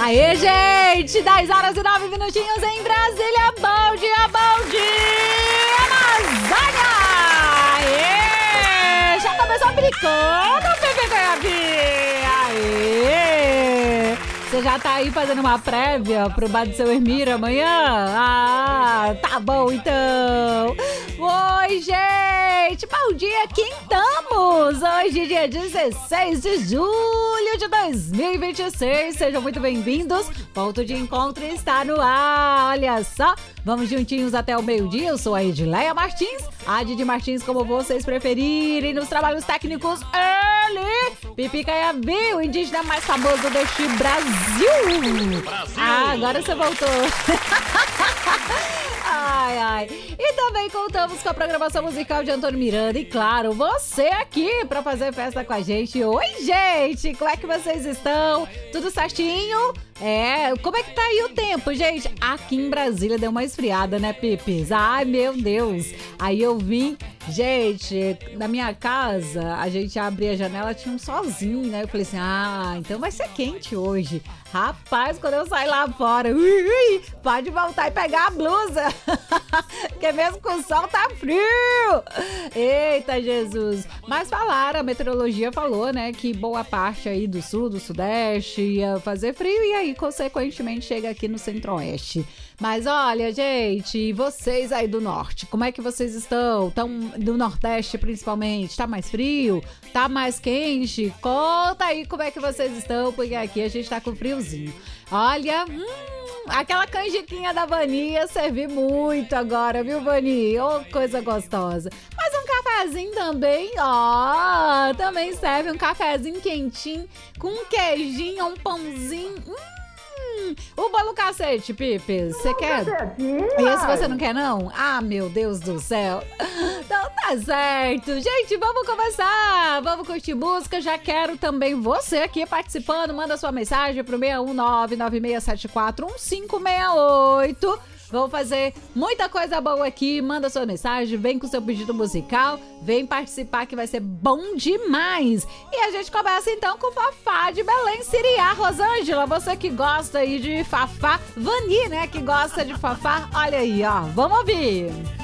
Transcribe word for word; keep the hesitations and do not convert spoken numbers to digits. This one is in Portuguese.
Aê, gente! dez horas e nove minutinhos em Brasília. Bom dia, bom dia, Amazônia! Aê! Já começou brincando, Pepe Goiabinha! Aê! Você já tá aí fazendo uma prévia pro bar do seu Hermir amanhã? Ah, tá bom então! Oi, gente! Bom dia, quintamos! Hoje, dia dezesseis de julho de dois mil e vinte e seis. Sejam muito bem-vindos. Ponto de encontro está no ar. Olha só, vamos juntinhos até o meio-dia. Eu sou a Edileia Martins, a Didi Martins, como vocês preferirem. Nos trabalhos técnicos, ele, Pipi Goiabinha, o indígena mais famoso deste Brasil. Brasil. Ah, agora você voltou. Ai, ai. E também contamos com a programação musical de Antônio Miranda. E claro, você aqui pra fazer festa com a gente. Oi, gente! Como é que vocês estão? Tudo certinho? É, como é que tá aí o tempo, gente? Aqui em Brasília deu uma esfriada, né, Pipis? Ai, meu Deus! Aí eu vim, gente, na minha casa, a gente abria a janela, tinha um solzinho, né? Eu falei assim, ah, então vai ser quente hoje. Rapaz, quando eu saí lá fora, ui, ui, pode voltar e pegar a blusa, porque mesmo com o sol tá frio. Eita, Jesus. Mas falaram, a meteorologia falou, né, que boa parte aí do sul, do sudeste ia fazer frio e aí, consequentemente, chega aqui no centro-oeste. Mas olha, gente, vocês aí do norte, como é que vocês estão? Estão do nordeste, principalmente? Tá mais frio? Tá mais quente? Conta aí como é que vocês estão, porque aqui a gente tá com friozinho. Olha, hum, aquela canjiquinha da Vani ia servir muito agora, viu, Vani? Ô, oh, coisa gostosa. Mas um cafezinho também, ó, oh, também serve um cafezinho quentinho, com um queijinho, um pãozinho, hum. O bolo cacete, Pipe, você quer? Esse você não quer, não? Ah, meu Deus do céu. Então tá certo. Gente, vamos começar. Vamos curtir música. Já quero também você aqui participando. Manda sua mensagem pro seis um nove, nove seis sete quatro, um cinco seis oito. Vamos fazer muita coisa boa aqui. Manda sua mensagem, vem com seu pedido musical, vem participar que vai ser bom demais. E a gente começa então com Fafá de Belém Siriá. Rosângela, você que gosta aí de Fafá, Vani, né, que gosta de Fafá, olha aí, ó, vamos ouvir.